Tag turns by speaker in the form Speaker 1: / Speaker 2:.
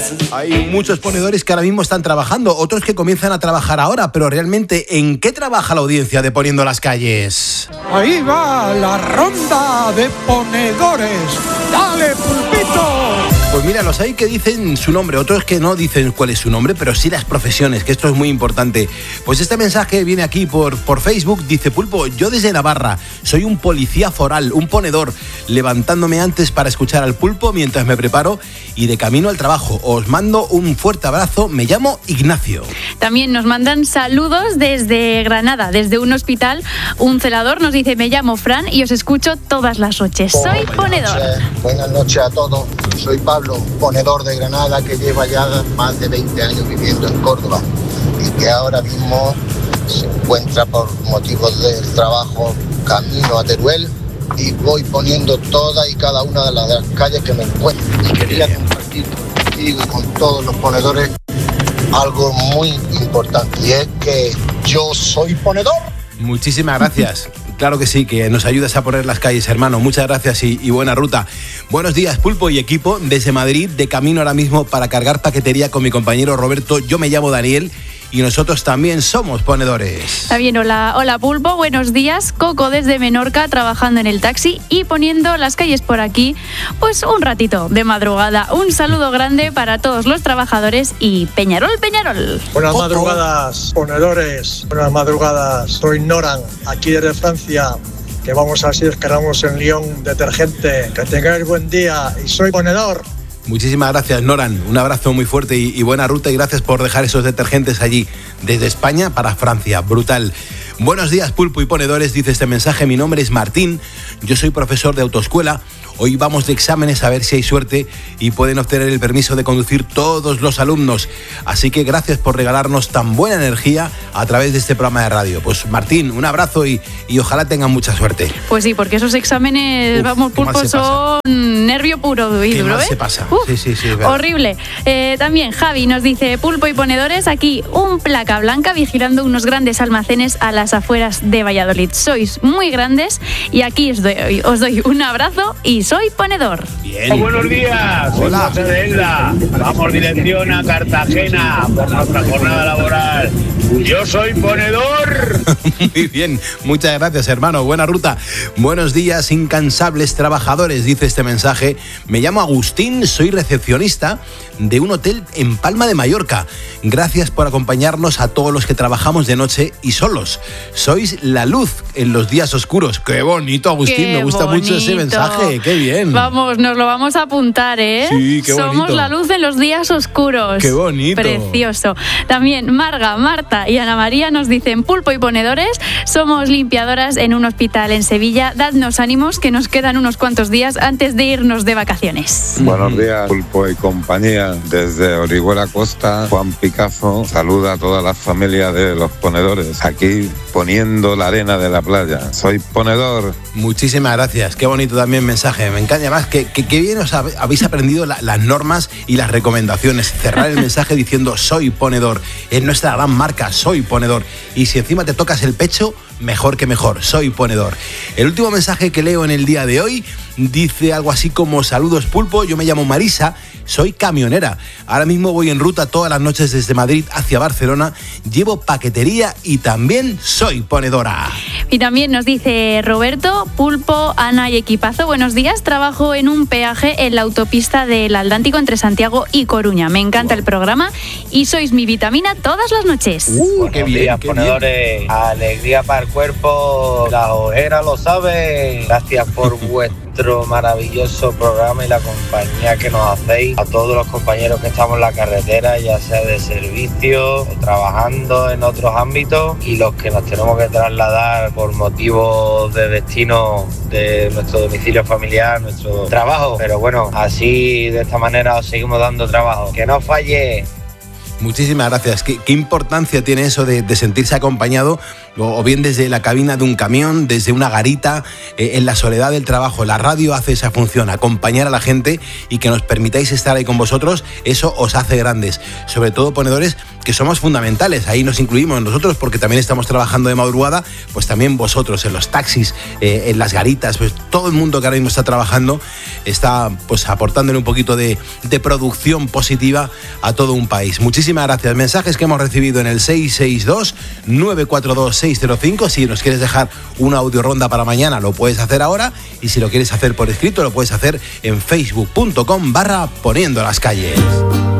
Speaker 1: Hay muchos ponedores que ahora mismo están trabajando, otros que comienzan a trabajar ahora, pero realmente, ¿en qué trabaja la audiencia de Poniendo las Calles?
Speaker 2: Ahí va la ronda de ponedores. ¡Dale, Pulpito!
Speaker 1: Pues mira, los hay que dicen su nombre, otros que no dicen cuál es su nombre, pero sí las profesiones, que esto es muy importante. Pues este mensaje viene aquí por Facebook, dice: Pulpo, yo desde Navarra soy un policía foral, un ponedor, levantándome antes para escuchar al Pulpo mientras me preparo y de camino al trabajo. Os mando un fuerte abrazo, me llamo Ignacio.
Speaker 3: También nos mandan saludos desde Granada, desde un hospital. Un celador nos dice: me llamo Fran y os escucho todas las noches. Soy ponedor.
Speaker 4: Buenas noches a todos. Soy Pablo, ponedor de Granada, que lleva ya más de 20 años viviendo en Córdoba y que ahora mismo se encuentra por motivos del trabajo camino a Teruel, y voy poniendo todas y cada una de las calles que me encuentro. Y quería compartir contigo y con todos los ponedores algo muy importante, y es que yo soy ponedor.
Speaker 1: Muchísimas gracias. Claro que sí, que nos ayudas a poner las calles, hermano. Muchas gracias y buena ruta. Buenos días, Pulpo y equipo. Desde Madrid, de camino ahora mismo para cargar paquetería con mi compañero Roberto. Yo me llamo Daniel y nosotros también somos ponedores.
Speaker 3: Está bien, hola Pulpo, buenos días. Coco desde Menorca, trabajando en el taxi y poniendo las calles por aquí, pues un ratito de madrugada. Un saludo grande para todos los trabajadores y Peñarol.
Speaker 5: Buenas madrugadas, ponedores. Buenas madrugadas, soy Noran, aquí desde Francia, que vamos a ver si descargamos en Lyon detergente. Que tengáis buen día y soy ponedor.
Speaker 1: Muchísimas gracias, Noran. Un abrazo muy fuerte y buena ruta, y gracias por dejar esos detergentes allí, desde España para Francia. Brutal. Buenos días, Pulpo y ponedores, dice este mensaje. Mi nombre es Martín, yo soy profesor de autoescuela. Hoy vamos de exámenes a ver si hay suerte y pueden obtener el permiso de conducir todos los alumnos. Así que gracias por regalarnos tan buena energía a través de este programa de radio. Pues Martín, un abrazo y ojalá tengan mucha suerte.
Speaker 3: Pues sí, porque esos exámenes, Pulpo, son nervio puro y duro,
Speaker 1: ¿eh? Se pasa. Sí,
Speaker 3: horrible. También Javi nos dice: Pulpo y ponedores, aquí un placa blanca vigilando unos grandes almacenes a las afueras de Valladolid. Sois muy grandes y aquí os doy un abrazo y soy ponedor.
Speaker 1: Bien.
Speaker 6: Buenos días, soy José de Elda. Vamos dirección a Cartagena por nuestra jornada laboral. Yo soy ponedor.
Speaker 1: Muy bien, muchas gracias, hermano. Buena ruta. Buenos días, incansables trabajadores, dice este mensaje. Me llamo Agustín, soy recepcionista de un hotel en Palma de Mallorca. Gracias por acompañarnos a todos los que trabajamos de noche y solos. Sois la luz en los días oscuros. Qué bonito, Agustín.
Speaker 3: Qué
Speaker 1: me gusta
Speaker 3: bonito.
Speaker 1: Mucho ese mensaje. Qué bien.
Speaker 3: Vamos, nos lo vamos a apuntar, ¿eh?
Speaker 1: Sí, qué bonito.
Speaker 3: Somos la luz en los días oscuros.
Speaker 1: Qué bonito.
Speaker 3: Precioso. También Marga, Marta y Ana María nos dicen: Pulpo y ponedores, somos limpiadoras en un hospital en Sevilla. Dadnos ánimos, que nos quedan unos cuantos días antes de irnos de vacaciones.
Speaker 7: Buenos días, Pulpo y compañía. Desde Orihuela Costa, Juan Picazo saluda a toda la familia de los ponedores, aquí poniendo la arena de la playa. Soy ponedor.
Speaker 1: Muchísimas gracias. Qué bonito también mensaje. Me encanta. Además, que bien os habéis aprendido las normas y las recomendaciones. Cerrar el mensaje diciendo: soy ponedor. Es nuestra gran marca, soy ponedor. Y si encima te tocas el pecho, mejor que mejor, soy ponedor. El último mensaje que leo en el día de hoy dice algo así como: saludos, Pulpo, yo me llamo Marisa, soy camionera. Ahora mismo voy en ruta todas las noches desde Madrid hacia Barcelona, llevo paquetería y también soy ponedora.
Speaker 3: Y también nos dice Roberto: Pulpo, Ana y equipazo, buenos días, trabajo en un peaje en la autopista del Atlántico entre Santiago y Coruña. Me encanta el programa y sois mi vitamina todas las noches.
Speaker 6: Buenos días, ponedores. Alegría para el cuerpo, la ojera lo sabe. Gracias por vuestro maravilloso programa y la compañía que nos hacéis. A todos los compañeros que estamos en la carretera, ya sea de servicio o trabajando en otros ámbitos, y los que nos tenemos que trasladar por motivos de destino de nuestro domicilio familiar, nuestro trabajo. Pero bueno, así de esta manera os seguimos dando trabajo. ¡Que no falle!
Speaker 1: Muchísimas gracias. ¿Qué importancia tiene eso de sentirse acompañado o bien desde la cabina de un camión, desde una garita, en la soledad del trabajo. La radio hace esa función, acompañar a la gente, y que nos permitáis estar ahí con vosotros, eso os hace grandes. Sobre todo ponedores que somos fundamentales, ahí nos incluimos nosotros porque también estamos trabajando de madrugada, pues también vosotros en los taxis, en las garitas, pues todo el mundo que ahora mismo está trabajando está pues aportándole un poquito de producción positiva a todo un país. Muchísimas gracias. Mensajes que hemos recibido en el 662-942-605. Si nos quieres dejar una audio ronda para mañana, lo puedes hacer ahora, y si lo quieres hacer por escrito, lo puedes hacer en facebook.com/poniendo las calles.